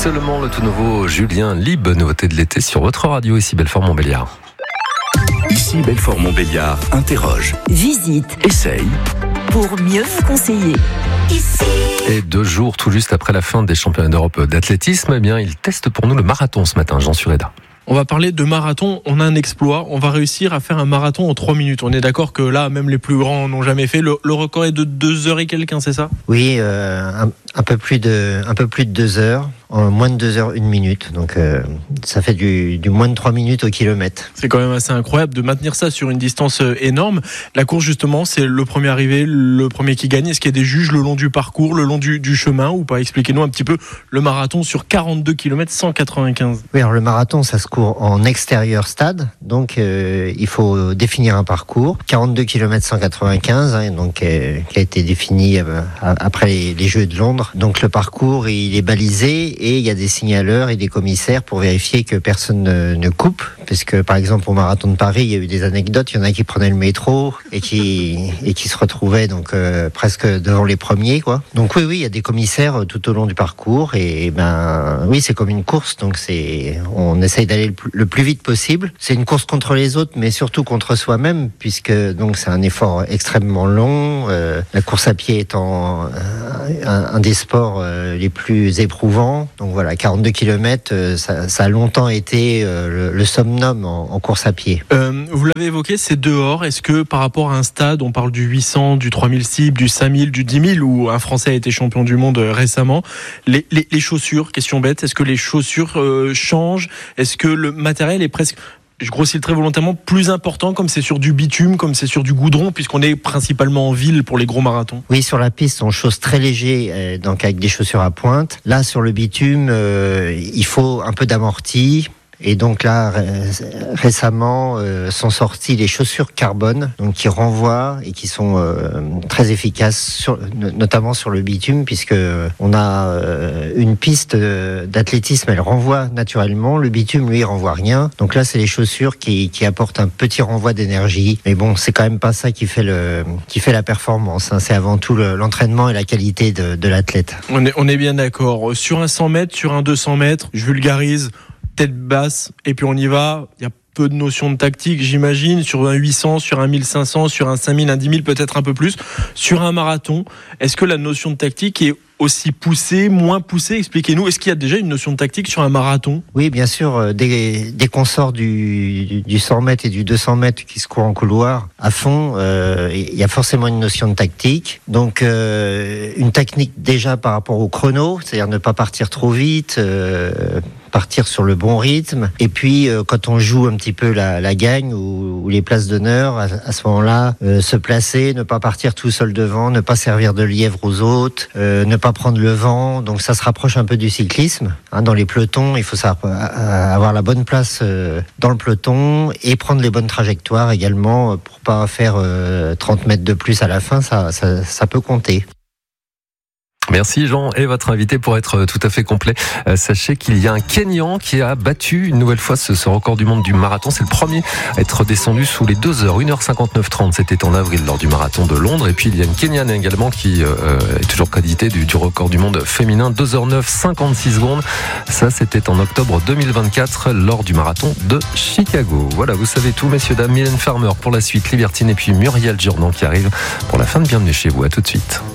seulement le tout nouveau Julien Lieb, nouveauté de l'été sur votre radio, ici Belfort-Montbéliard. Ici Belfort-Montbéliard interroge, visite, essaye pour mieux vous conseiller. Ici. Et 2 jours tout juste après la fin des championnats d'Europe d'athlétisme, eh bien, il teste pour nous le marathon ce matin, Jean Sureda. On va parler de marathon, on a un exploit, on va réussir à faire un marathon en 3 minutes. On est d'accord que là, même les plus grands n'ont jamais fait. Le record est de 2 heures et quelques, c'est ça ? Oui, un peu plus de 2 heures, en moins de 2 heures, 1 minute. Donc ça fait du moins de 3 minutes au kilomètre. C'est quand même assez incroyable de maintenir ça sur une distance énorme. La course, justement, c'est le premier arrivé, le premier qui gagne. Est-ce qu'il y a des juges le long du parcours, le long du chemin ou pas ? Expliquez-nous un petit peu le marathon sur 42 km 195. Oui, alors le marathon, ça se court en extérieur stade. Donc il faut définir un parcours. 42 km 195, donc qui a été défini après les Jeux de Londres. Donc le parcours, il est balisé et il y a des signaleurs et des commissaires pour vérifier que personne ne coupe. Parce que par exemple au marathon de Paris, il y a eu des anecdotes. Il y en a qui prenaient le métro et qui se retrouvaient donc presque devant les premiers, quoi. Donc oui, il y a des commissaires tout au long du parcours et oui, c'est comme une course. Donc on essaye d'aller le plus vite possible. C'est une course contre les autres, mais surtout contre soi-même, puisque donc c'est un effort extrêmement long. La course à pied étant un des sports les plus éprouvants. Donc voilà, 42 km, ça a longtemps été le summum en course à pied. Vous l'avez évoqué, c'est dehors. Est-ce que par rapport à un stade, on parle du 800, du 3000 cibles, du 5000, du 10 000, où un Français a été champion du monde récemment, les chaussures, question bête, est-ce que les chaussures changent ? Est-ce que le matériel est presque... Je grossis le trait volontairement, plus important comme c'est sur du bitume, comme c'est sur du goudron, puisqu'on est principalement en ville pour les gros marathons. Oui, sur la piste, on chausse très léger, donc avec des chaussures à pointe. Là, sur le bitume, il faut un peu d'amorti. Et donc là, récemment, sont sorties les chaussures carbone, donc qui renvoient et qui sont très efficaces, notamment sur le bitume, puisque on a une piste d'athlétisme, elle renvoie naturellement. Le bitume, lui, il renvoie rien. Donc là, c'est les chaussures qui apportent un petit renvoi d'énergie. Mais bon, c'est quand même pas ça qui fait la performance, hein. C'est avant tout l'entraînement et la qualité de l'athlète. On est bien d'accord. Sur un 100 mètres, sur un 200 mètres, je vulgarise, tête basse, et puis on y va. Il y a peu de notions de tactique, j'imagine, sur un 800, sur un 1500, sur un 5000, un 10 000, peut-être un peu plus. Sur un marathon, est-ce que la notion de tactique est aussi poussée, moins poussée ? Expliquez-nous, est-ce qu'il y a déjà une notion de tactique sur un marathon ? Oui, bien sûr, dès qu'on sort du 100 mètres et du 200 mètres qui se court en couloir à fond, il y a forcément une notion de tactique. Donc, une technique déjà par rapport au chrono, c'est-à-dire ne pas partir trop vite, partir sur le bon rythme. Et puis, quand on joue un petit peu la gagne ou les places d'honneur, à ce moment-là, se placer, ne pas partir tout seul devant, ne pas servir de lièvre aux autres, ne pas prendre le vent. Donc ça se rapproche un peu du cyclisme. Dans les pelotons, il faut avoir la bonne place dans le peloton et prendre les bonnes trajectoires également pour pas faire 30 mètres de plus à la fin. Ça peut compter. Merci Jean, et votre invité pour être tout à fait complet. Sachez qu'il y a un Kenyan qui a battu une nouvelle fois ce record du monde du marathon. C'est le premier à être descendu sous les 2 heures, 1h59:30. C'était en avril lors du marathon de Londres. Et puis il y a une Kenyane également qui est toujours créditée du record du monde féminin, 2h09 56 secondes. Ça, c'était en octobre 2024 lors du marathon de Chicago. Voilà, vous savez tout, messieurs, dames. Mylène Farmer pour la suite, Libertine, et puis Muriel Jourdan qui arrive pour la fin de Bienvenue chez vous. À tout de suite.